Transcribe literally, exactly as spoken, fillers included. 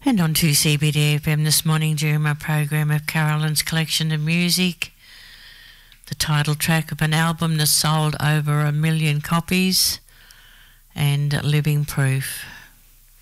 And on to C B D F M this morning during my program of Carolyn's Collection of Music, the title track of an album that sold over a million copies, and Living Proof.